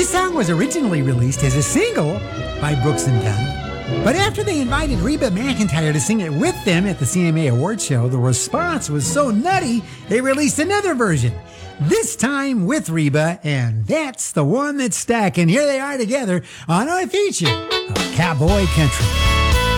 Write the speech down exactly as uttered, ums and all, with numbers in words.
song was originally released as a single by Brooks and Dunn, but after they invited Reba McEntire to sing it with them at the C M A Awards show, the response was so nutty, they released another version, this time with Reba, and that's the one that's stuck. And here they are together on our feature of Cowboy Country.